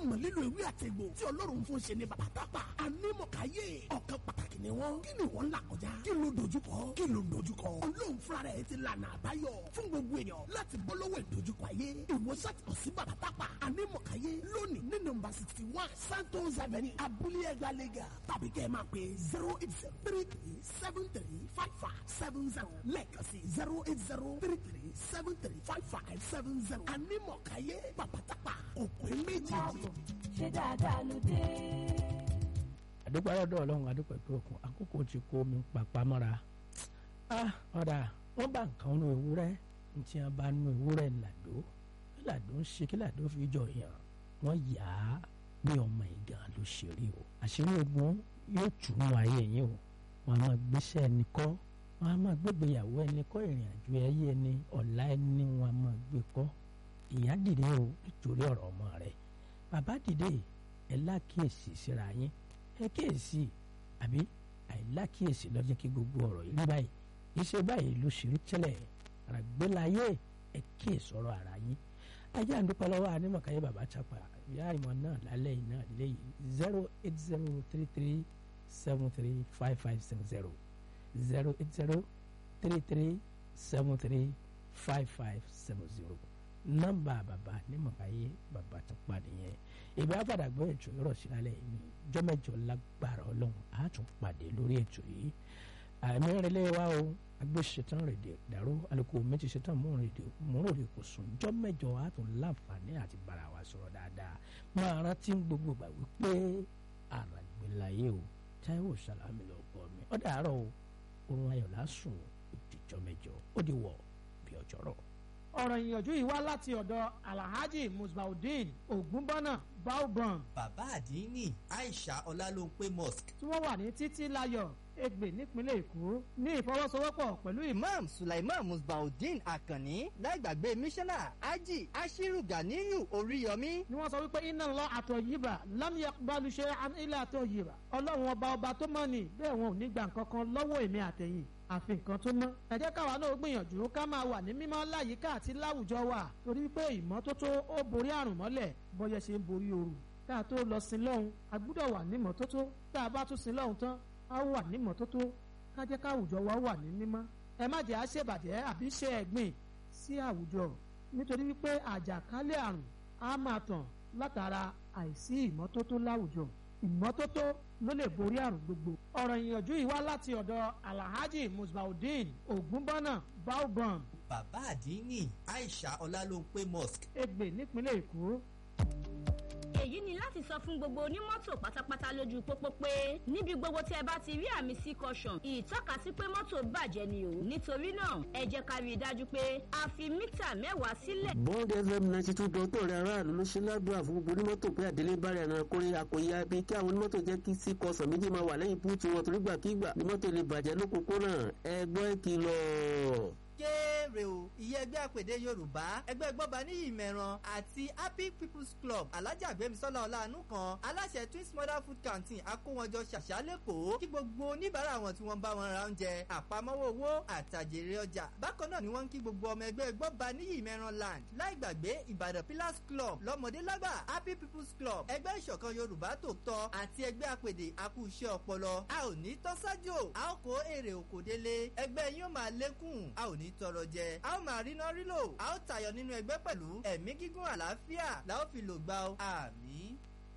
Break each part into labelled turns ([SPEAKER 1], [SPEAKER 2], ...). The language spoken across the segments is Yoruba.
[SPEAKER 1] mọ̀ lílo ewé àtẹ̀gbò tí ọlọ́run fún ṣe ní bàbá tápà anímọ̀káyé ọ̀kan pàtàkì ni wọ́n. kí ni wọ́n ń là kọjá kí ló dojúkọ ọlọ́run fúnra rẹ̀ ti lànà àbáyọ fún gbogbo èèyàn láti bọ́ lọ́wọ́ ìdojúkọ ayé. ìwòsàn ti kàn sí bàbá tápà anímọ̀káyé lónìí ní nọ́mbà 61 Santos Avenue abúlé ẹgbàá lẹ́gà tàbí kẹ́ ẹ máa pè 08033735570 lẹ́ẹ̀kan sí 08033735570 anímọ̀káyé bàbá tápà òpin méjì.
[SPEAKER 2] ṣé dáadáa ló dé.
[SPEAKER 3] àdúpẹ́ ọ̀dọ̀ ọlọ́run àdúpẹ́ pé òkun àkókò ti kó mi pàpà mọ́ra. ọ̀dà wọ́n bá nǹkan nínú ewúrẹ́ ntí wọ́n bá nínú ewúrẹ́ làdó kí làdó ń ṣe kí làdó fi jọ yàn wọ́n yà á bí ọmọ ìgàn ló ṣe rí o. àṣírí ogun yóò túnú ayé yín o. wọ́n á máa gbéṣẹ́ ẹni kọ́ wọ́n á máa gbégbéyàwó ẹni kọ́ ìrìn àjò ẹyẹ ẹni ọ̀la ẹni wọ́n á máa gbé kọ́. ìyá dìde o nítorí ọ̀rọ̀ ọmọ rẹ̀ bàbá dìde ẹ lákìyèsí síra yín ẹ kíyèsí àbí àìlákìyèsí ló jẹ́ kí gbogbo ọ̀rọ̀ yìí rí báyìí iṣẹ́ báyìí ló ṣe rí tẹ́lẹ̀ àràgbélayé ẹ kíyèsí ọ̀rọ̀ ara yín. ajá ń dúpẹ́ lọ́wọ́ anímọ̀káyé bàbá tápà ìyá ìmọ̀ náà lálẹ́ yìí náà lélẹ́yìí 08033735570 08033735570 nọ́mbà bàbá anímọ̀káyé bàbá tápà nìyẹn. ìbí àpàdà gbọ́ ètò ìrọ̀ sí lálẹ́ yìí jọ́mẹ́jọ lágbára ọlọ́run á tún pàdé lórí ètò yìí. àmì ìrìnlẹ̀ wa o agbésẹ̀tàn rèdè dàrú alùpùpù méjì ṣetán múròrè kò sùn jọ́mẹ́jọ á tún láǹfààní àti bára wa sọ̀rọ̀ dáadáa. máa rántí gbogbo gbà wípé àràgbélayé o Táíwò Sàlámì ló gbọ́ mi ó dàárọ̀ o oorun ayọ̀ lásùn òdìjọ́ mẹ́jọ ó di wọ̀ bí ọjọ́rọ̀.
[SPEAKER 4] ọ̀rọ̀ ìyànjú yìí wá láti ọ̀dọ̀ Alhaji Musbaudeen Ògúnbọ́nà Baobam.
[SPEAKER 5] bàbá àdínní Aisha Ọlálóńpé Mosque.
[SPEAKER 4] tí wọ́n wà ní Títí Láyọ̀ Ègbè nípínlẹ̀ Èkó ní ìfọwọ́sowọ́pọ̀ pẹ̀lú
[SPEAKER 5] Imam Sulaiman Musbaudeen Akanni láìgbàgbé mísánná Haji Ashiru Ganiyu Oríyọmí.
[SPEAKER 4] ni wọ́n sọ wípé inna Allaha tayyiba lam yaqbalu shay'an illa tayyiba. ọlọ́run ọba tó mọ́ ni bẹ́ẹ̀ wọn ò ní gbà nǹkan kan lọ́wọ́ èmi àtẹ̀yìn àfi nǹkan tó mọ́. ẹ jẹ́ káwa náà gbìyànjú ká máa wà ní mímọ́ láyìíká àti láwùjọ wa torí pé ìmọ́tótó ó borí àrùn mọ́lẹ̀ bọ́yẹ ṣe ń borí ooru. tá a tó lọ sin lọ́hùn a gbúdọ̀ wà ní mọ́tótó tá a bá tún sin lọ́hùn tán a wà ní mọ́tótó ká jẹ́ káwùjọ wa wà ní mímọ́. ẹ má jẹ́ àṣebàjẹ́ àbí ṣe ẹ̀gbìn sí àwùjọ nítorí wípé àjàkálẹ̀ àrùn á máa tàn látara àìsí ìmọ́tótó láwùjọ. ìmọ́tótó ló lè borí àrùn gbogbo. ọ̀rọ̀ ìyànjú yìí wá láti ọ̀dọ̀ Alhaji Musbaudeen Ògúnbọ́nà Baobam.
[SPEAKER 5] bàbá àdínní Aisha Ọlálóńpé Mosque.
[SPEAKER 4] Ègbè nípínlẹ̀ Èkó.
[SPEAKER 6] èyí ni láti sọ fún gbogbo onímọ́tò pátápátá lójú pópó pé níbi gbogbo tí ẹ bá ti rí àmì sí caution ìtọ́kasí pé mọ́tò bàjẹ́ ni o nítorí náà ẹ jẹ́ ká rí i dájú pé a fi mítà 10 sílẹ̀.
[SPEAKER 7] Bond FM 92.3 aráàlú ló ṣe ládùúrà fún gbogbo onímọ́tò pé àdélé bá rẹ̀ ẹ̀ràn kórè àkòyà bíi kí àwọn onímọ́tò jẹ́ kí sí caution méjì máa wà lẹ́yìn búùtù wọn torí gbàkígbà ni mọ́tò lè bàjẹ́ lópòpónà ẹ gbọ́ ìkìlọ̀.
[SPEAKER 5] kéré o ìyẹn ẹgbẹ́ àpèdè Yorùbá ẹgbẹ́ gbọ́ba ní ìmẹ̀ràn àti Happy People's Club alájà gbẹ̀mísọ́lá ọ̀làánú kan aláṣẹ Twins Mother Food Canteen akówọnjọ ṣàṣà lẹ́kọ̀ọ́ kí gbogbo oníbàárà wọn tí wọ́n bá wọn ra oúnjẹ àpamọ́wọ́ owó àtàjèrè ọjà bákan náà ni wọ́n ń kí gbogbo ọmọ ẹgbẹ́ gbọ́ba ní ìmẹ̀ràn land láì gbàgbé Ìbàdàn Pillars Club lọ́mọdé lágbà Happy People's Club ẹgbẹ́ ìṣọ̀kan Yorùbá tòótọ́ àti ẹgbẹ́ àpèdè akúṣẹ́ ọpọlọ a ò ní tọ́sájò a ó kó èrè òkò délé ẹgbẹ́ yín ó máa lékún a ò ní tọrọ jẹ a ó máa ríná rílò a ó tayọ nínú ẹgbẹ́ pẹ̀lú ẹ̀mí gígùn àlàáfíà la ó fi lò gbà ó àmín.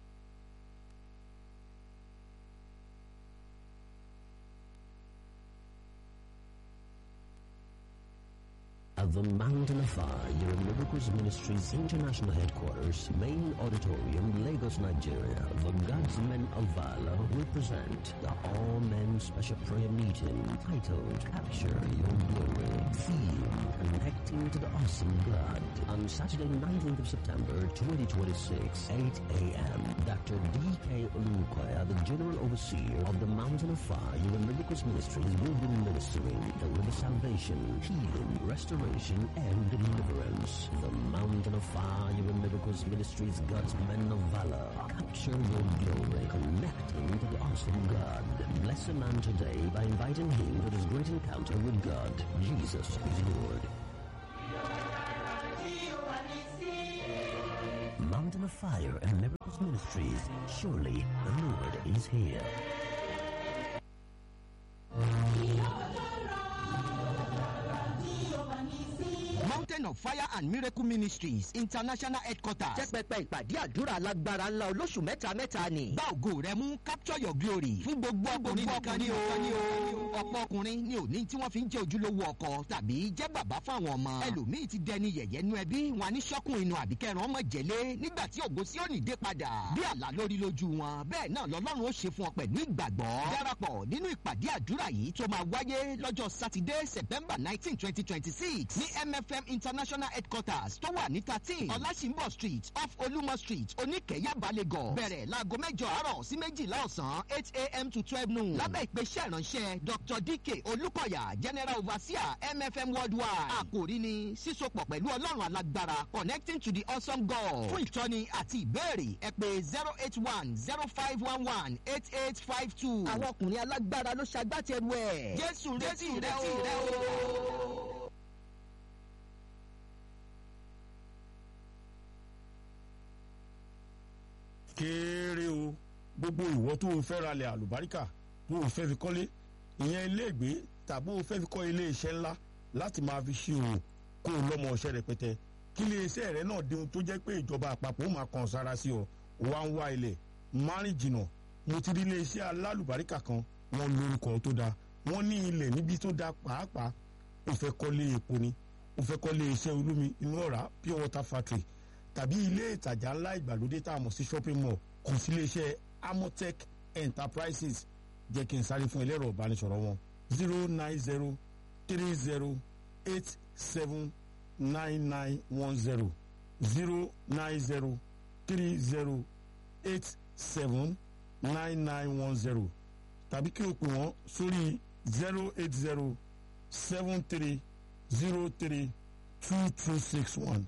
[SPEAKER 8] At the Mountain of Fire, your Miracles Ministries International Headquarters, Main Auditorium, Lagos, Nigeria, the God's Men of Valor will present the All Men Special Prayer Meeting titled Capture Your Glory. Theme, Connecting to the Awesome God. On Saturday, 19th of September, 2026, 8 a.m., Dr. D.K. Olukoya, the General Overseer of the Mountain of Fire, your Miracles Ministries, will be ministering the word of salvation, healing, restoration, and deliverance. The Mountain of Fire and Miracles Ministries, God's Men of Valor. Capture your glory, connecting to the awesome God. Bless a man today by inviting him to his great encounter with God. Jesus is Lord. Mountain of of Fire and Miracles Ministries. Surely the Lord is here.
[SPEAKER 9] Mountain of Fire and Miracle Ministries International Headquarters. Jẹ́ pẹpẹ ìpàdé àdúrà alágbára ńlá olóṣù mẹ́ta ni. Bá ògo rẹ mú, capture your glory. Fún gbogbo ọkùnrin nìkan ni o. Ọ̀pọ̀ ọkùnrin ni òní tí wọ́n fi ń jẹ́ ojúlówó ọkọ tàbí jẹ́ bàbá fáwọn ọmọ. Ẹlòmíì ti dẹni yẹ̀yẹ́ nú ẹbí wọn ní ṣọ́kùn inú àbíkẹ́rùn ọmọ jẹ̀lé nígbà tí ògo sí òní dé padà. Bí àlá lórí lójú wọn, bẹ́ẹ̀ náà lọ́lọ́run ó ṣe fún ọ pẹ̀lú ìgbàgbọ́. Darapọ̀ nínú ìpàdé àdúrà yìí tó máa wáyé lọ́jọ́ Sátidé September 19, 2026 ní MFM International Headquarters tó wà ní 13 Ọlásìnbọ̀ Street off Olúmọ Street Oníkẹ̀yàbá Lagos. Bẹ̀rẹ̀ láago 8 àárọ̀ sí 12 ọ̀sán 8 a.m. to 12 noon. Lábẹ́ ìpèsè ìránṣẹ́ Dr. DK Olúkọ̀yà General Overseer MFM Worldwide. Àkòrí ni sísopọ̀ pẹ̀lú Ọlọ́run alágbára connecting to the awesome God. Fún ìtọ́ni àti ìbéèrè ẹ pè 081-0511-8852. Àwọn ọkùnrin alágbára ló ṣagbátẹrù ẹ̀. Jésù retí rẹ o.
[SPEAKER 10] kéré o gbogbo ìwọ tó o fẹ́ ralẹ̀ àlùbáríkà tó o fẹ́ fi kọ́lé ìyẹn iléègbé tàbí o fẹ́ fi kọ́ ilé iṣẹ́ ńlá láti máa fi ṣe òwò kó o lọ́mọ ọṣẹ́ rẹpẹtẹ kí ilé iṣẹ́ rẹ náà dehun tó jẹ́ pé ìjọba àpapọ̀ ó máa kàn sára sí ọ wá ń wá ilẹ̀ márìn jìnnà mo ti rí ilé iṣẹ́ alálùbáríkà kan wọ́n lórúkọ tó dáa wọ́n ní ilẹ̀ níbi tó dáa pàápàá o fẹ́ kọ́lé epo ni o fẹ́ kọ́lé iṣẹ́ olómi inú ọ̀rá pure water factory tàbí ilé ìtajà ńlá ìgbàlódé tá a mọ̀ sí shopping mall kò sí iléeṣẹ́ Amotech Enterprises jẹ́ kí n sáré fún ẹlẹ́rọ ìbánisọ̀rọ̀ wọn 09030879910 09030879910 tàbí kí o pè wọ́n sórí 08073032261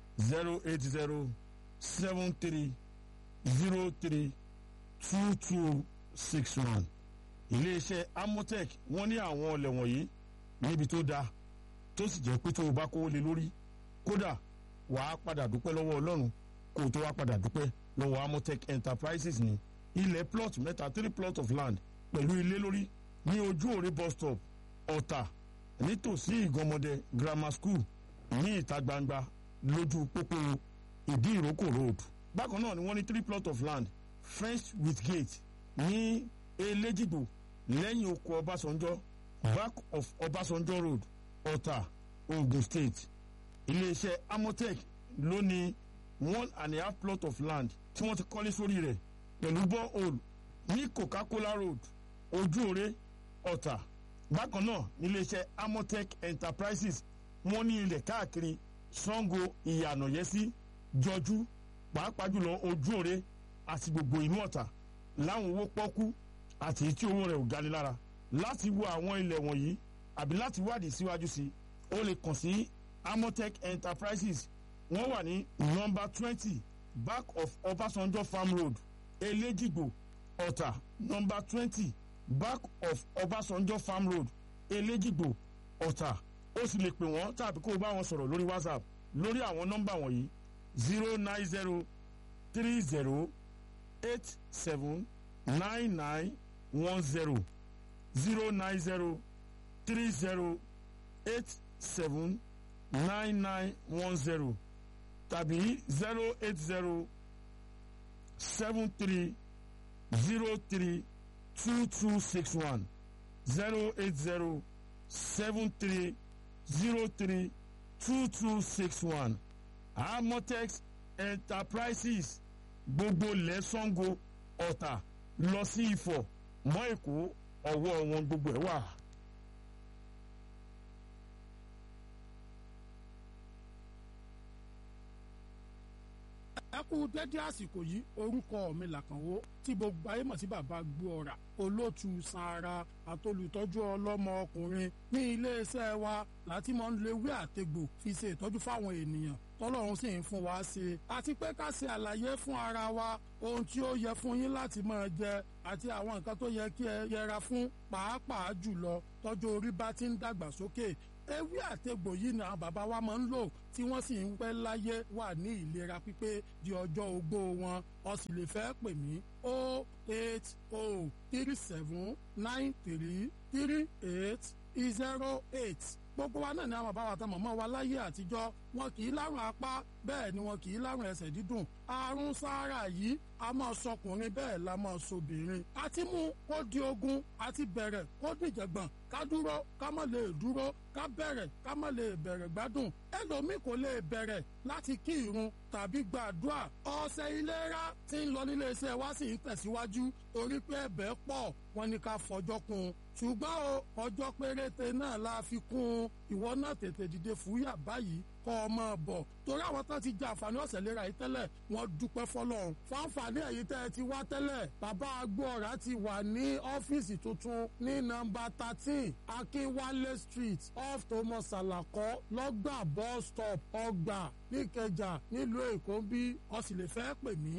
[SPEAKER 10] 08073032261 iléeṣẹ́ Amotech wọ́n ní àwọn ọlẹ̀ wọ̀nyí níbi tó dáa tó sì jẹ́ pé tó o bá kówó lé lórí kódà wàá padà dúpẹ́ lọ́wọ́ Ọlọ́run kó o tó wá padà dúpẹ́ lọ́wọ́ Amotech Enterprises ní ilẹ̀ plot mẹ́ta 3 plot of land pẹ̀lú ilé lórí ní ojú òre bus stop Ọ̀tà nítòsí Ìgànmọ́dẹ grammar school ní ìta gbangba lójú pópó ìdí ìrókò road bákan náà ni wọ́n ní 3 plot of land fenced with gate ní Elégìgbò lẹ́yìn oko Ọbásanjọ́ back of Ọbásanjọ́ road Ọ̀tà Ogun State iléeṣẹ́ Amotech ló ní 1.5 plot of land tí wọ́n ti kọ́lé sórí rẹ̀ pẹ̀lú borehole ní Coca-Cola road Ojú-Òré Ọ̀tà bákan náà níléeṣẹ́ Amotech Enterprises wọ́n ní ilẹ̀ káàkiri Ṣàngó Ìyànàyẹ́sí Jọjú pàápàá jùlọ Ojú-Òré àti gbogbo ìlú Ọ̀tà láwọn owó pọ́kú àti tí owó rẹ̀ ò gani lára láti wo àwọn ilẹ̀ wọ̀nyí àbí láti wádìí síwájú sí o lè kàn sí Amotech Enterprises wọ́n wà ní nọ́mbà 20 back of Ọbásanjọ́ farm road Elégìgbò Ọ̀tà nọ́mbà 20 back of Ọbásanjọ́ farm road Elégìgbò Ọ̀tà ó sì lè pè wọ́n tàbí kó o bá wọn sọ̀rọ̀ lórí WhatsApp lórí àwọn nọ́mbà wọ̀nyí 09030879910 09030879910 tàbí 08073032261 08073032261 Amotech Enterprises gbogbo ilẹ̀ Ṣàngó Ọ̀tà lọ sí Ifọ̀ mọ́ Èkó ọwọ́ wọn gbogbo ẹ̀ wà.
[SPEAKER 11] ẹ kú dédé àsìkò yìí orúkọ mi làkànwó tí gbogbo ayé mọ̀ sí bàbá gbóòrà olóòtú sanra àtolùtọ́jú ọlọ́mọ ọkùnrin ní iléeṣẹ́ wa láti mọ̀ ń lo ewé àtegbò fi ṣe ìtọ́jú fáwọn ènìyàn tọ́lọ́run sì ń fún wa ṣe àti pé ká ṣe àlàyé fún ara wa ohun tí ó yẹ fún yín láti máa jẹ àti àwọn nǹkan tó yẹ kí ẹ yẹra fún pàápàá jùlọ tọ́jú orí bá ti ń dàgbà sókè ewé àtegbò yìí ni àwọn bàbá wa máa ń lò tí wọ́n sì ń pẹ́ láyé wà ní ìlera pípé di ọjọ́ ogbó wọn o sì lè fẹ́ pè mí 08037933808 gbogbo wa náà ni àwọn bàbá wa tán mọ̀mọ́ wa láyé àtijọ́ wọn kì í lárùn apá bẹ́ẹ̀ ni wọn kì í lárùn ẹsẹ̀ dídùn àrùn sáárà yìí a máa sọkùnrin bẹ́ẹ̀ la máa sobìnrin àti mú kó di ogun àti bẹ̀rẹ̀ kó dìjẹ̀gbọ̀n ká dúró ká má lè dúró ká bẹ̀rẹ̀ ká má lè bẹ̀rẹ̀ gbádùn ẹlòmíì kò lè bẹ̀rẹ̀ láti kí irun tàbí gbàdúrà ọ̀sẹ̀ ìlera tí ń lọ nílé iṣẹ́ wa sì ń tẹ̀síwájú torí pé ẹ̀bẹ̀ pọ̀ wọn ni ká fọjọ́ kún un ṣùgbọ́n o ọjọ́ péréte náà la fi kún un ìwọ náà tètè dìde fúyà báyìí kọ́ ọ máa bọ̀ torí àwọn tán ti jẹ àǹfààní ọ̀sẹ̀ ìlera yìí tẹ́lẹ̀ wọ́n dúpẹ́ fọlọ́run fáǹfààní ẹ̀yìn tẹ́ ẹ ti wá tẹ́lẹ̀ bàbá agbóọ̀rá ti wà ní ọ́fíìsì tuntun ní nọ́mbà 13 akínwálé street off thomas salako lọ́gbà bus stop ọgbà níkẹjà nílùú èkó bí o sì lè fẹ́ pè mí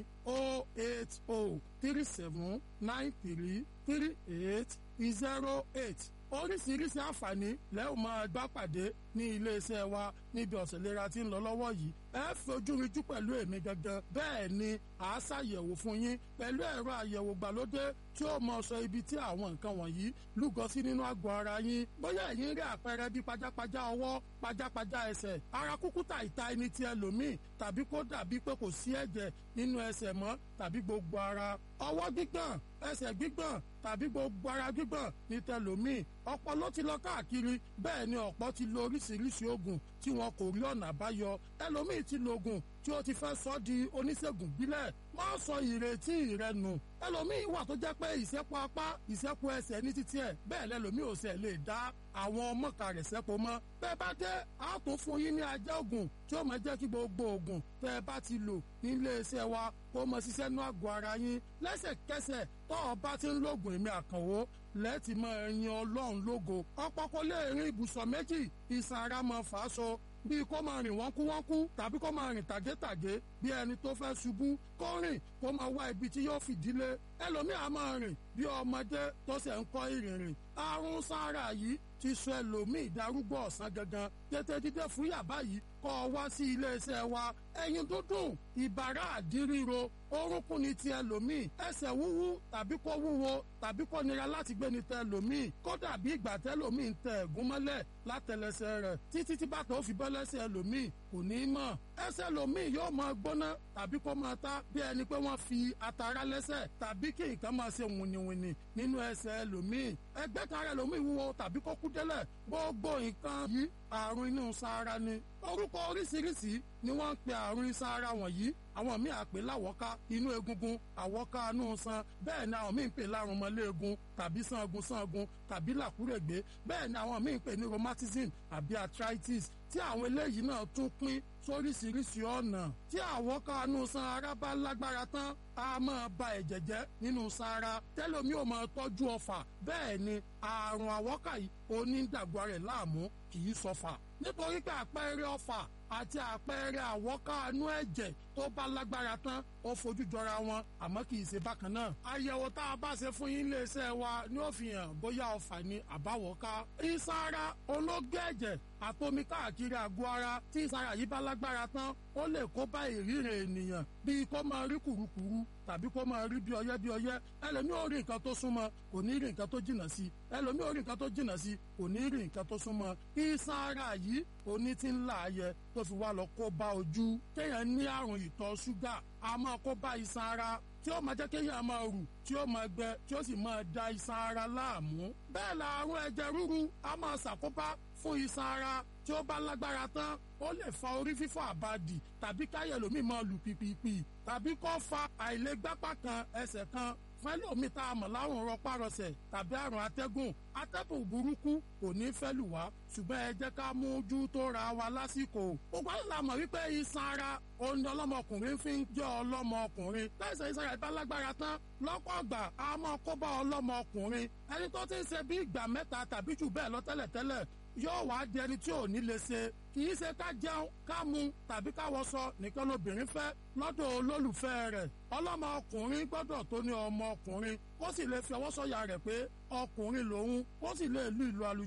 [SPEAKER 11] 08037933808 oríṣiríṣi àǹfààní lẹ́yìn máa bá pàdé ní iléeṣẹ́ wa níbi ọ̀sẹ̀ ìlera tí ń lọ lọ́wọ́ yìí ẹ fojú rinjú pẹ̀lú èmi gangan bẹ́ẹ̀ ni à á ṣàyẹ̀wò fún yín pẹ̀lú ẹ̀rọ àyẹ̀wò gbàlódé tí ó mọ sọ ibi tí àwọn nǹkan wọ̀nyí lúgọ sí nínú àgọ́ ara yín bóyá ẹ̀yin rí àpẹẹrẹ bí pajápajá ọwọ́ pajápajá ẹsẹ̀ ara kúkúta ìta ẹni tí ẹlòmíì tàbí kó dàbí pé kò sí ẹ̀jẹ̀ nínú ẹsẹ̀ mọ́ tàbí gbogbo ara ọwọ́ gbígbọ̀n ẹsẹ̀ gbígbọ̀n tàbí gbogbo ara gbígbọ̀n ní tẹlòmíì ọ̀pọ̀ ló ti lọ káàkiri bẹ́ẹ̀ ni ọ̀pọ̀ ti lo oríṣiríṣi oògùn tí wọn kò rí ọ̀nà àbáyọ ẹlòmíì ti lo oògùn tí ó ti fẹ́ sọ di oníṣègùn bílẹ̀ má sọ ìrètí rẹ nù ẹlòmíì wà tó jẹ́ pé ìṣẹ́po apá ìṣẹ́po ẹsẹ̀ ní títí ẹ̀ bẹ́ẹ̀ lẹ́lòmíì ò sẹ̀ lè dá àwọn ọmọkà rẹ̀ sẹ́po mọ́ bẹ́ẹ̀ bá dé a tún fún yín ní ajá oògùn tí ó máa jẹ́ kí gbogbo oògùn tẹ́ ẹ bá ti lò nílé iṣẹ́ wa kó mọ ṣiṣẹ́ nú àgọ́ ara yín lẹ́sẹ̀kẹsẹ̀ tọ́ ọ bá ti ń lògùn èmi àkànwó lẹ́ẹ̀tì máa yin ọlọ́run lógo ọ̀pọ̀ kò lè rin ibùsọ̀ méjì ìsàn ara máa fà á so bíi kó máa rìn wọ́nkúwọ́nkú tàbí kó máa rìn tàgétàgé bí ẹni tó fẹ́ ṣubú kó rìn kó máa wá ibi tí yóò fìdílé ẹlòmíà máa rìn bí ọmọdé tó ṣe ń kọ́ ìrìnrìn àrùn sáárà yìí ti sọ ẹlòmíì darúgbó ọ̀sán gangan tètè dídé fúyà báyìí kọ́ ọ wá sí iléeṣẹ́ wa ẹyin dúdùn ìbàrá àdíríro orúnkún ni ti ẹlòmíì ẹsẹ̀ wúwú tàbí kó wúwo tàbí kó nira láti gbé ni tẹ ẹlòmíì kó dàbí ìgbà tẹlòmíì ń tẹ ẹ̀gún mọ́lẹ̀ látẹlẹsẹ̀ rẹ̀ títí tí bàtà ó fi bọ́ lẹ́sẹ̀ ẹlòmíì kò ní í mọ̀ ẹsẹ̀ ẹlòmíì yóò máa gbóná tàbí kó máa ta bí ẹni pé wọ́n fi atara lẹ́sẹ̀ tàbí kí nǹkan máa ṣe wìnìwìnì nínú ẹsẹ̀ ẹlòmíì ẹgbẹ́ tara ẹlòmíì wúwo tàbí kó kú délẹ̀ gbogbo nǹkan yìí àrùn inú sáárá ni orúkọ oríṣiríṣi ni wọ́n ń pe àrùn sáárá wọ̀nyí àwọn míì àpè láwọ́ká inú egungun àwọ́ká inú san bẹ́ẹ̀ ni àwọn míì ń pè lárùn mọ́lẹ́ẹ̀gùn tàbí sangun tàbí làkúrègbé bẹ́ẹ̀ ni àwọn míì ń pè ní rheumatism àbí arthritis tí àwọn eléyìí náà tún pín sóríṣiríṣi ọ̀nà tí àwọ́ká inú san ara bá lágbára tán a máa ba ẹ̀jẹ̀ jẹ́ nínú sára tẹ́lómi ò máa tọ́jú ọfà bẹ́ẹ̀ ni àrùn àwọ́ká yìí onídàgbà rẹ̀ láàmú kì í sọfà nítorí pé àpẹẹrẹ ọfà àti àpẹẹrẹ àwọ́ká inú ẹ̀jẹ̀ tó bá lágbára tán ó fojú jọra wọn àmọ́ kì í ṣe bákan náà. àyẹ̀wò tá a bá ṣe fún yín iléeṣẹ́ wa ni ó fi hàn bóyá ọfà ni àbáwọ́ká. ìsára ológé ẹ̀jẹ̀ àtomi káàkiri àgọ́ ara tí ìsára yìí bá lágbára tán ó lè kó bá ìríran ènìyàn bíi kó máa rí kùrukùru tàbí kó máa rí bí ọyẹ́ ẹlòmíì ò rí nǹkan tó súnmọ́ kò ní rí nǹkan tó jìnnà sí ẹlòmíì ò rí nǹkan tó jìnnà sí kò ní rí nǹkan tó súnmọ́ ìsára yìí oní tí ń láàyè tó fi wá lọ kó bá ojú kéèyàn ní àrùn ìtọ̀ ṣúgà a máa kó bá iṣan ara tí ó máa jẹ́ kéèyàn máa rù tí ó máa gbẹ tí ó sì máa da iṣan ara láàmú bẹ́ẹ̀ làrùn ẹ̀jẹ̀ ríru a máa ṣàkóbá fún iṣan ara tí ó bá lágbára tán ó lè fa orí fífọ́ àbàdì tàbí káyẹ̀ lómi máa lù pìpìpì tàbí kó fa àìlègbápá kan ẹsẹ̀ kan fún ẹlòmíì tá a mọ̀ láwọn rọpárọsẹ̀ tàbí àrùn atẹ́gùn burúkú kò ní fẹ́ lù wá ṣùgbọ́n ẹ jẹ́ ká mójú tó ra wa lásìkò. gbogbo àlọ́ la mọ̀ wípé iṣan ara òun ni ọlọ́mọkùnrin fi ń jẹ́ ọlọ́mọkùnrin láìsẹ̀ iṣan rẹ̀ bá lágbára tán lọ́pọ̀ ọgbà a máa kó bá ọlọ́mọkùnrin ẹni tó ti ń ṣe bí ìgbà mẹ́ta tàbí jù bẹ́ẹ̀ lọ tẹ́lẹ̀tẹ́lẹ̀ yóò wá di ẹni tí ò ní lè ṣe kì í ṣe ká jẹun ká mu tàbí ká wọṣọ nìkan lobìnrin fẹ́ lọ́dọ̀ olólùfẹ́ rẹ̀ ọlọ́mọkùnrin gbọ́dọ̀ tó ní ọmọkùnrin kó sì lè fi ọwọ́ sọ̀yà rẹ̀ pé ọkùnrin lòun kó sì lè lu ìlù àlùjọ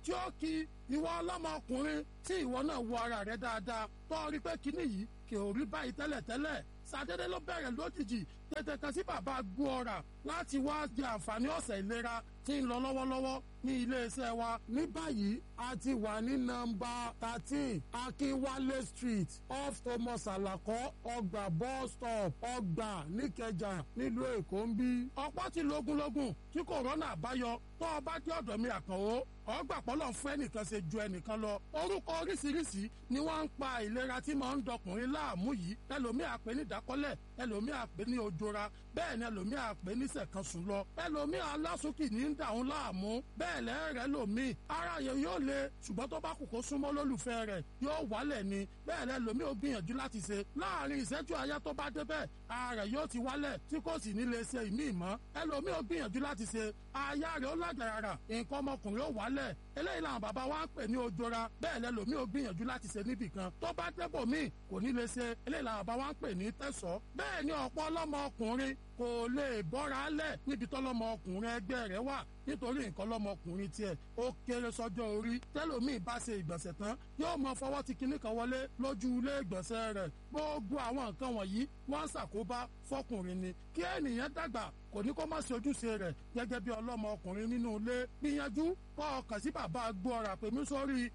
[SPEAKER 11] tí ó kí ìwọ ọlọ́mọkùnrin tí ìwọ náà wo ara rẹ dáadáa tó rí pé kíní yìí kì í rí báyìí tẹ́lẹ̀tẹ́lẹ̀ sàdédé ló bẹ̀rẹ̀ lójijì tètè kan sí bàbá Gbóọ̀rà láti wá jẹ àǹfààní ọ̀sẹ̀ ìlera tí ń lọ lọ́wọ́lọ́wọ́ ní iléeṣẹ́ wa. ní báyìí a ti wà ní nọ́mbà 13 Akínwálé street off Thomas Alakọ ọgbà bus stop ọgbà níkẹjà nílùú Èkó ń bí. ọ̀pọ̀ ti lógúnlógún tí kòrónà àbáyọ tó o bá dé ọ̀dọ̀ mi Àkànó ọgbà pọ́lọ̀ fún ẹnìkan ṣe ju ẹnìkan lọ. orúkọ oríṣiríṣi ni wọ́n ń pa ìlera tí máa ń dọkùnrin láàmú yìí. ẹlòmíà pè ní ìdákọ́lẹ̀ ẹlòmíà pè ní ojora bẹ́ẹ̀ ni ẹlòmíà pè ní sẹ̀kansùn lọ ẹlòmíà alásùnkì ní ń dà ń láàmú bẹ́ẹ̀ lẹ́rẹ̀ẹ́ lòmíì ara yẹn yóò le ṣùgbọ́n tó bá kù kó súnmọ́ lólùfẹ́ rẹ̀ yóò wálẹ̀ ni bẹ́ẹ̀ lẹ́lòmíì ó gbìyànjú láti ṣe láàrin ìṣẹ́jú àyá tó bá débẹ̀ ara rẹ̀ yóò ti wálẹ̀ tí kò sì ní lè ṣe ìmíì mọ́ ẹlòmíì ó gbìyànjú láti ṣe aya rẹ̀ ó lágàrà nǹkan ọmọkùnrin ó wálẹ̀ eléyìí làwọn bàbá wa ń pè ní ojora bẹ́ẹ̀ lẹ́lòmíì ó gbìyànjú láti ṣe níbìkan tó bá débò míì kò ní lè ṣe eléyìí làwọn bàbá wa ń pè ní tẹ̀sọ́ bẹ́ẹ̀ ni ọ̀pọ̀ ọlọ́mọkùnrin kò lè bọ́ra lẹ̀ níbi tọ́lọ́mọkùnrin ẹgbẹ́ rẹ̀ wà nítorí nǹkan lọ́mọkùnrin tiẹ̀ ó kéré sọ́jọ́ orí tẹ́lòmíì bá ṣe ìgbọ̀nsẹ̀ tán yóò mọ fọwọ́ ti kinní kan wọlé lójú ilé ìgbọ̀nsẹ̀ rẹ̀ gbogbo àwọn nǹkan wọ̀nyí wọ́n ń ṣàkóbá fọkùnrin ni kí ènìyàn dàgbà kò ní kó má ṣe ojúṣe rẹ̀ gẹ́gẹ́ bí ọlọ́mọkùnrin nínú ilé gbìyànjú kọ́ ọkàn sí bàbá Gbóọ̀rà pè mí sórí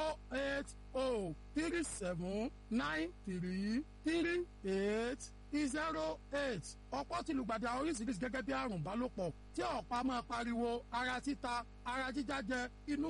[SPEAKER 11] 08037933808 ọ̀pọ̀ ti lùgbàdì oríṣiríṣi gẹ́gẹ́ bí àrùn bálòpọ̀ tí ọ̀pá máa pariwo ara títa ara jíjájẹ inú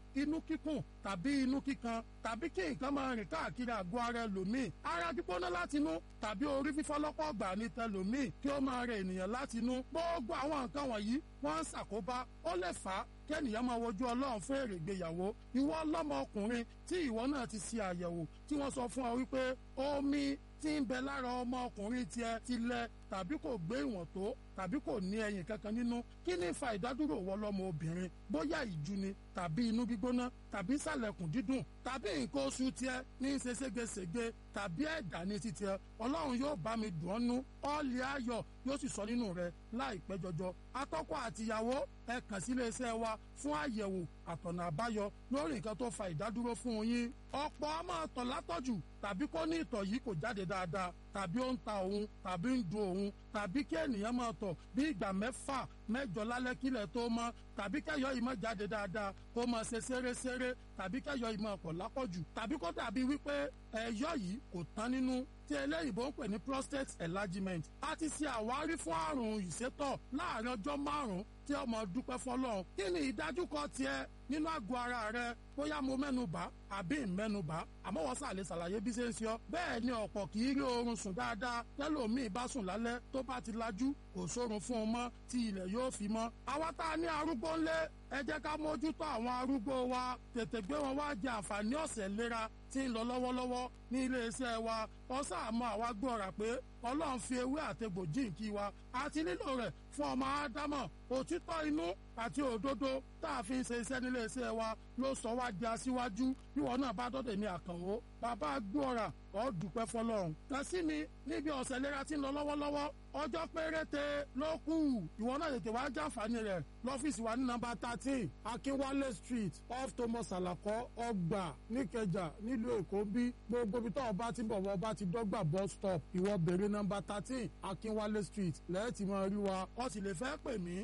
[SPEAKER 11] kíkùn tàbí inú kíkan tàbí kí nǹkan máa rìn káàkiri àgọ́ ara ẹlòmíì ara gbígbóná látinú tàbí orí fífọ́ lọ́pọ̀ ọgbà ní tẹlòmíì kí ó máa rẹ ènìyàn látinú gbogbo àwọn nǹkan wọ̀nyí wọ́n ń ṣàkóbá ó lè fà á kẹ́nìyàn máa wojú Ọlọ́run fún èrè ìgbéyàwó ìwọ ọlọ́mọkùnrin tí ìwọ náà ti ṣe àyẹ̀wò tí wọ́n sọ fún ọ wípé omi tí ń bẹ lára ọmọkùnrin tiẹ̀ ti lẹ tàbí kò gbé ìwọ̀n tó tàbí kò ní ẹyin kankan nínú kí ni fa ìdádúró wọ lọ́mọ obìnrin bóyá ìjú ni tàbí inú gbígbóná tàbí sàlẹ̀kùn dídùn tàbí nǹkan oṣù tiẹ̀ ní í ṣe ségesège tàbí ẹ̀dá ní ti tiẹ̀ Ọlọ́run yóò bá mi dùn ọ́nú ọ́ọ̀lì ayọ̀ yóò sì sọ nínú rẹ̀ láìpẹ́ jọjọ atọ́kọ àtìyàwó ẹ kàn sí iléeṣẹ́ wa fún àyẹ̀wò àtọ̀nà àbáyọ lórí nǹkan tó fa ìdádúró fún yín ọ̀pọ̀ a máa tọ̀ látọ̀jù tàbí kó ní ìtọ̀ yìí kò jáde dáadáa tàbí ó ń ta òun tàbí ń dun òun tàbí kí ènìyàn máa tọ̀ bí ìgbà mẹ́jọ lálẹ́ kílẹ̀ tó mọ́ tàbí kẹ́yọ̀ yìí máa jáde dáadáa kó máa ṣe ṣeréṣeré tàbí kẹ́yọ̀ yìí máa pọ̀ lápọ̀jù tàbí kó dàbí wípé ẹ̀yọ̀ yìí kò tán nínú tí eléyìnbó ń pè ní prostate enlargement a ti ṣe àwárí fún àrùn ìsétọ̀ láàrin ọjọ́ 5 tí ọmọ dúpẹ́ fọlọ́run kí ni ìdájúkọ tiẹ̀ nínú àgọ́ ara rẹ bóyá mo mẹ́nubà àbí ìmẹ́nubà àmọ́ wọ́n sàlẹ̀ ṣàlàyé bí ṣe ń ṣe ọ́ bẹ́ẹ̀ ni ọ̀pọ̀ kì í rí oorun sùn dáadáa tẹ́lòmíì bá sùn lálẹ́ tó bá ti lajú kò sórun fún un mọ́ tí ilẹ̀ yóò fi mọ́ àwa tá a ní arúgbó ńlẹ̀ ẹ jẹ́ ká mójútó àwọn arúgbó wa tètè gbé wọn wá jẹ àǹfààní ọ̀sẹ̀ ìlera tí ń lọ lọ́wọ́lọ́wọ́ ní iléeṣẹ́ wa ọ̀sà àmọ́ àwa Gbóọ̀rà pé Ọlọ́run fi ewé àtegbò jíǹkí wa àti nílò rẹ̀ fún ọmọ ádámọ̀ òtítọ́ inú àti òdodo tá a fi ń ṣe iṣẹ́ nílé iṣẹ́ wa ló sọ wá di aṣíwájú bí wọn náà bá dọ́dẹ̀ ní Àkànó bàbá Gbóọ̀rà ó dúpẹ́ fọlọ́run kàn sí mi níbi ọ̀sẹ̀ ìlera tí ń lọ lọ́wọ́lọ́wọ́ ọjọ́ péréte ló kù ìwọ náà tètè wá jàǹfààní rẹ̀ lọ́fíìsì wa ní nọ́mbà 13 Akínwálé street off Thomas Alakọ ọgbà níkẹjà nílùú Èkó bí gbogbo ibi tó ọba ti ń bọ̀ wọ́n ọba ti dọ́gba bus stop ìwọ bèrè nọ́mbà 13 Akínwálé street lẹ́ẹ̀tì máa rí wa ó sì lè fẹ́ pè mí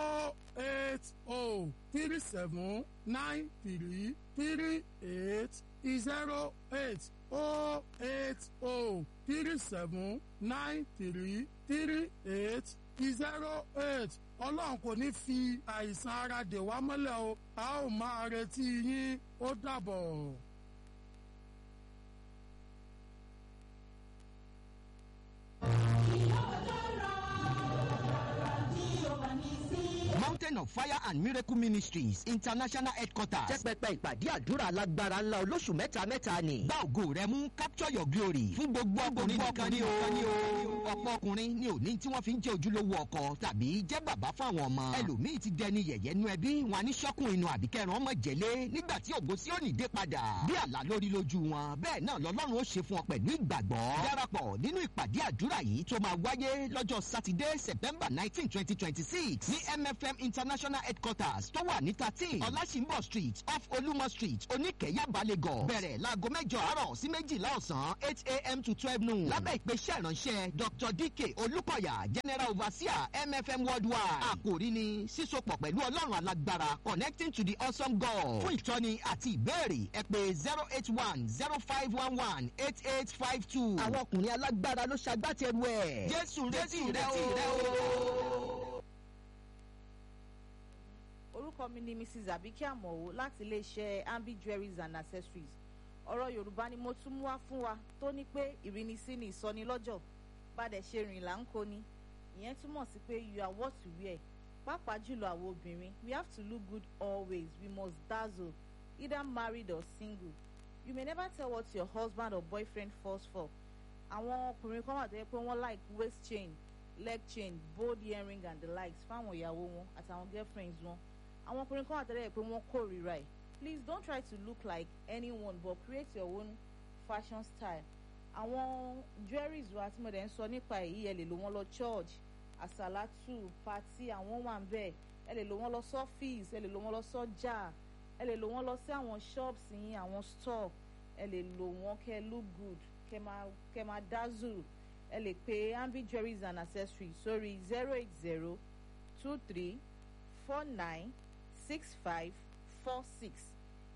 [SPEAKER 11] 08037933808 Ọlọ́run kò ní fi àìsàn ara dè wá mọ́lẹ̀ o a ó máa retí yín ó dàbọ̀.
[SPEAKER 9] Mountain of Fire and Miracle Ministries International Headquarters. Jẹ́ pẹpẹ ìpàdé àdúrà alágbára ńlá olóṣù mẹ́ta ni. Bá ògo rẹ mú capture your glory. Fún gbogbo ọkùnrin nìkan ni o. Ọ̀pọ̀ ọkùnrin ni òní tí wọ́n fi ń jẹ́ ojúlówó ọkọ tàbí jẹ́ bàbá fáwọn ọmọ. Ẹlòmíì ti dẹni yẹ̀yẹ́ nú ẹbí wọn ní ṣọ́kùn inú àbíkẹ́rùn ọmọ jẹ̀lé nígbà tí ògo sí òní dé padà. Bí àlá lórí lójú wọn bẹ́ẹ̀ náà lọ́lọ́run ó ṣe fún ọ pẹ̀lú ìgbàgbọ́. Darapọ̀ nínú ìpàdé àdúrà yìí tó máa wáyé lọ́jọ́ Sátidé September 19, 2026 ní MFM International international headquarters tó wà ní 13 ọlásìnbọ̀ street off olúmọ street oníkẹyàbá Lagos bẹ̀rẹ̀ láago 8 àárọ̀ sí 12 ọ̀sán 8 a.m. to 12 noon lábẹ́ ìpèsè ìránṣẹ́ Dr. DK Olúkọ̀yà general overseer MFM worldwide àkòrí ni sísopọ̀ pẹ̀lú ọlọ́run alágbára connecting to the awesome God fún ìtọ́ni àti ìbéèrè ẹ pè 08105118852 àwọn ọkùnrin alágbára ló ṣagbátẹrù ẹ̀ Jésù retí rẹ o.
[SPEAKER 12] orúkọ mi ni Mrs. Abike Amowo láti iléeṣẹ́ Ambi Jewelries and Accessories. ọ̀rọ̀ Yorùbá ni mo tún mú wá fún wa tó ní pé ìrínisí ni ìsọnilọ́jọ̀ bàdẹ̀ ṣe rìn là ń kó ni. ìyẹn túmọ̀ sí pé you are what you wear. pàápàá jùlọ àwọn obìnrin we have to look good always. We must dazzle, either married or single. You may never tell what your husband or boyfriend falls for. àwọn ọkùnrin kan wà tó yẹ pé wọ́n like waist chain, leg chain, bold earring and the likes fáwọn ìyàwó wọn àtàwọn girlfriends wọn. àwọn ọkùnrin kan wà tó yẹ pé wọ́n kórìíra ẹ̀. Please don't try to look like anyone but create your own fashion style. àwọn jewelries wa tí mo dẹ̀ ń sọ nípa èyí ẹ lè lò wọ́n lọ church, àsàlátù, party àwọn wà ń bẹ̀. ẹ lè lò wọ́n lọ sọ́fíìsì, ẹ lè lò wọ́n lọ sọ́jà, ẹ lè lò wọ́n lọ sí àwọn shops yín, àwọn store. ẹ lè lò wọ́n kẹ́ look good, kẹ́ máa dazzle. ẹ lè pe Ambi Jewelries and Accessories sórí 08023496546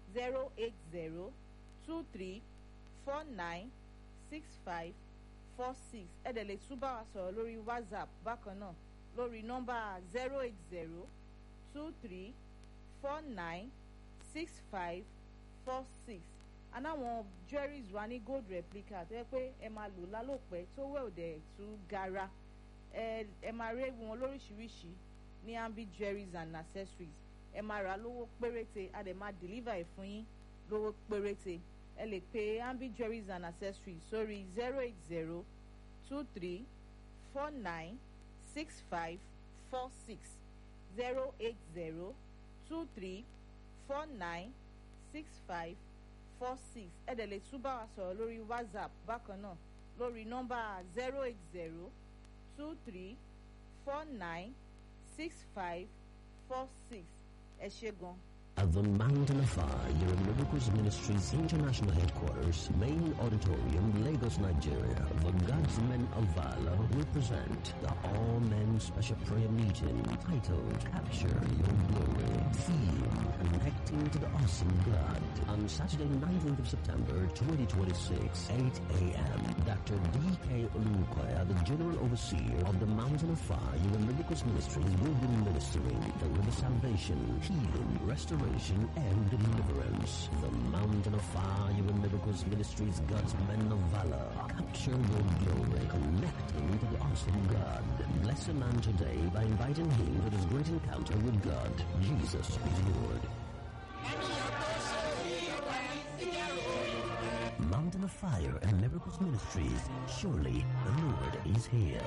[SPEAKER 12] 08023496546. ẹ dẹ̀ lè tún bá wa sọ̀rọ̀ lórí WhatsApp bákan náà lórí nọ́mbà 08023496546. anáwọn jewelries wa ní gold replica tó yẹ pé ẹ máa lò lálòpẹ́ tó wẹ̀ òdẹ̀ tún gara. ẹ máa rí wọn lóríṣiríṣi ní Ambi Jewelries and Accessories. ẹ máa rà lówó péréte a dẹ̀ máa deliver ẹ̀ fún yín lówó péréte. ẹ lè pe Ambi Jewelries and Accessories sórí 08023496546 08023496546. ẹ dẹ̀ lè tún bá wa sọ̀rọ̀ lórí WhatsApp bákan náà lórí nọ́mbà 08023496546. ẹ ṣé gan.
[SPEAKER 8] At the Mountain of Fire Miracles Ministries International Headquarters, Main Auditorium, Lagos, Nigeria, the God's Men of Valor will present the All Men Special Prayer Meeting titled Capture Your Glory. Theme: Connecting to the Awesome God. On Saturday, 19th of September, 2026, 8 a.m., Dr. D.K. Olukoya, the General Overseer of the Mountain of Fire Miracles Ministries, will be ministering with salvation, healing, restoration, and deliverance. The Mountain of Fire and Miracles Ministries, God's Men of Valor. Capture your glory, connecting to the awesome God. Bless a man today by inviting him to this great encounter with God. Jesus is Lord. Mountain of Fire and Miracles Ministries. Surely the Lord is here.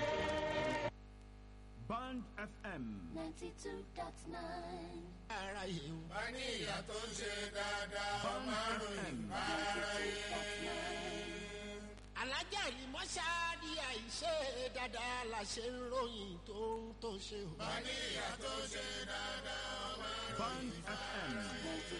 [SPEAKER 13] Band FM
[SPEAKER 2] 92.9.
[SPEAKER 14] ara yìí o. wọ́n ní ìyá tó ń ṣe dáadáa márùn-ún ara yìí. alájà ni mọ́ṣáàdì àìṣe dáadáa la ṣe ń ròyìn tó ṣe o. wọ́n ní ìyá tó ń ṣe dáadáa márùn-ún.
[SPEAKER 13] Band FM